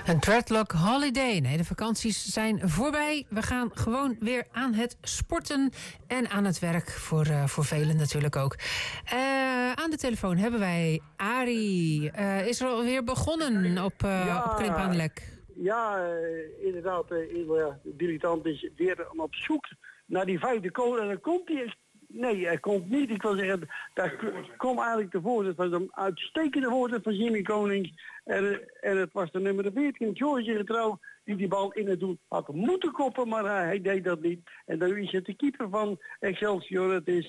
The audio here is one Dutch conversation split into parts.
Een dreadlock holiday. Nee, de vakanties zijn voorbij. We gaan gewoon weer aan het sporten en aan het werk. Voor velen natuurlijk ook. Aan de telefoon hebben wij Arie. Is er alweer begonnen op Krimp aan de Lek? Ja, inderdaad. De dilettant is weer op zoek naar die vijfde kool. En dan komt hij. Nee, hij komt niet. Ik wil zeggen, daar komt eigenlijk de voorzet van een uitstekende voorzet van Jimmy Konings. En het was de nummer 14, George Getrouw, die bal in het doel had moeten koppen, maar hij deed dat niet. En dan is het de keeper van Excelsior, het is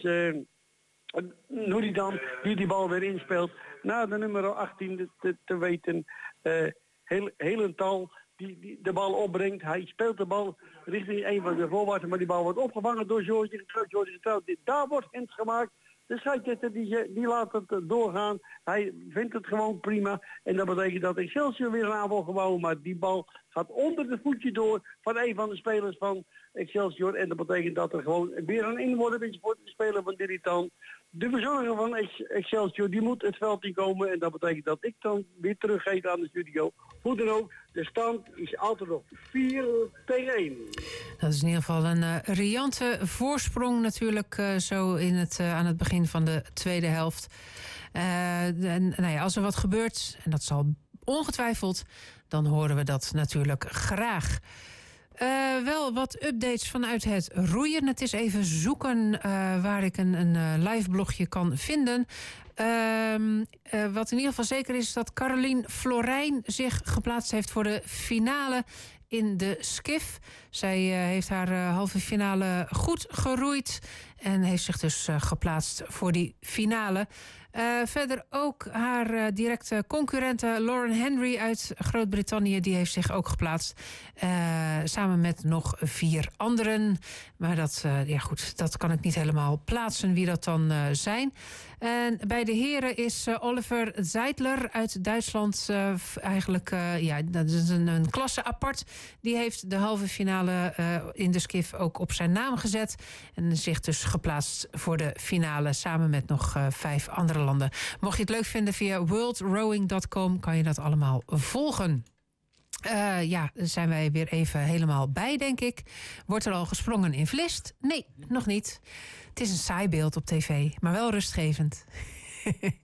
Nouridan, die bal weer inspeelt. Na de nummer 18 te weten, Helental, die de bal opbrengt. Hij speelt de bal richting een van de voorwaarten, maar die bal wordt opgevangen door George Getrouw. Daar wordt hens gemaakt. De scheidsrechter die laat het doorgaan. Hij vindt het gewoon prima. En dat betekent dat Excelsior weer een aanval gebouwen. Maar die bal gaat onder de voetje door van een van de spelers van Excelsior. En dat betekent dat er gewoon weer een inworp is voor de speler van Diritan. De verzorger van Excelsior die moet het veld in komen. En dat betekent dat ik dan weer teruggeef aan de studio. Hoe dan ook, de stand is altijd nog 4-1. Dat is in ieder geval een riante voorsprong natuurlijk zo aan het begin van de tweede helft. Als er wat gebeurt, en dat zal ongetwijfeld, dan horen we dat natuurlijk graag. Wel wat updates vanuit het roeien. Het is even zoeken waar ik een live blogje kan vinden. Wat in ieder geval zeker is dat Carolien Florijn zich geplaatst heeft voor de finale in de skif. Zij heeft haar halve finale goed geroeid en heeft zich dus geplaatst voor die finale. Verder ook haar directe concurrente Lauren Henry uit Groot-Brittannië, die heeft zich ook geplaatst. Samen met nog 4 anderen. Maar dat kan ik niet helemaal plaatsen wie dat dan zijn. En bij de heren is Oliver Zeidler uit Duitsland dat is een klasse apart. Die heeft de halve finale in de skif ook op zijn naam gezet. En zich dus geplaatst voor de finale samen met nog 5 andere landen. Mocht je het leuk vinden via worldrowing.com kan je dat allemaal volgen. Zijn wij weer even helemaal bij, denk ik. Wordt er al gesprongen in Vlist? Nee, nog niet. Het is een saai beeld op tv, maar wel rustgevend.